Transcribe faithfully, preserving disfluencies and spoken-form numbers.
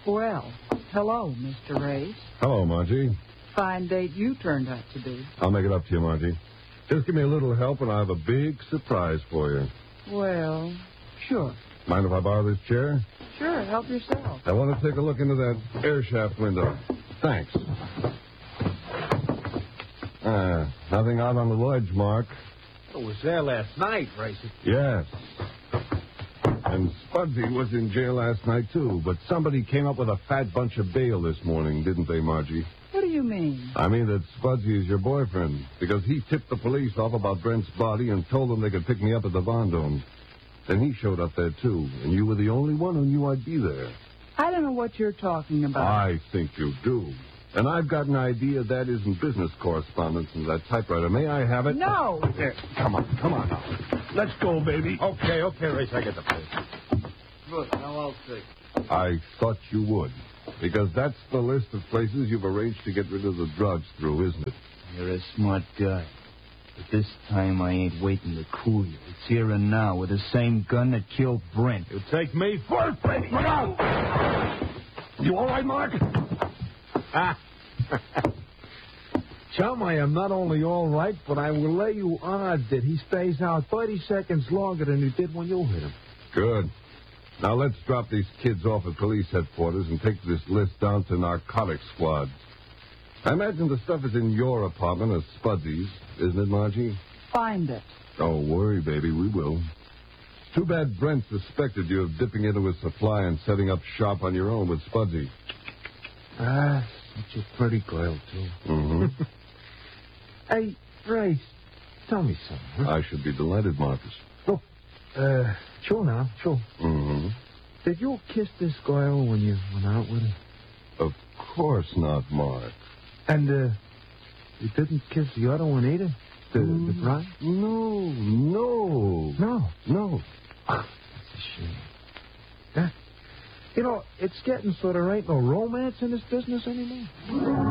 Well, hello, Mister Race. Hello, Margie. Fine date you turned out to be. I'll make it up to you, Margie. Just give me a little help, and I have a big surprise for you. Well, sure. Mind if I borrow this chair? Sure, help yourself. I want to take a look into that air shaft window. Thanks. Uh, nothing out on the ledge, Mark. I was there last night, Racer. Yes. And Spudsy was in jail last night, too. But somebody came up with a fat bunch of bail this morning, didn't they, Margie? What do you mean? I mean that Spudsy is your boyfriend, because he tipped the police off about Brent's body and told them they could pick me up at the Von Dome. Then he showed up there, too, and you were the only one who knew I'd be there. I don't know what you're talking about. I think you do. And I've got an idea that isn't business correspondence in that typewriter. May I have it? No. There, come on, come on now. Let's go, baby. Okay, okay, Race, I get the place. Good, now I'll take. I thought you would. Because that's the list of places you've arranged to get rid of the drugs through, isn't it? You're a smart guy. But this time I ain't waiting to cool you. It's here and now with the same gun that killed Brent. You take me first, baby. Look out! You all right, Mark? Ah. Chum, I am not only all right, but I will lay you odds that he stays out thirty seconds longer than he did when you hit him. Good. Now let's drop these kids off at police headquarters and take this list down to narcotics squad. I imagine the stuff is in your apartment or Spudsy's, isn't it, Margie? Find it. Don't worry, baby, we will. It's too bad Brent suspected you of dipping into his supply and setting up shop on your own with Spudsy. Ah, such a pretty girl, too. Mm-hmm. Hey, Race, tell me something. Huh? I should be delighted, Marcus. Look, uh, sure now, sure. Mm-hmm. Did you kiss this girl when you went out with her? Of course not, Mark. And, uh, you didn't kiss the other one either? The, mm, the bride? No, no. No. No. That's a shame. Yeah. You know, it's getting so there ain't no romance in this business anymore.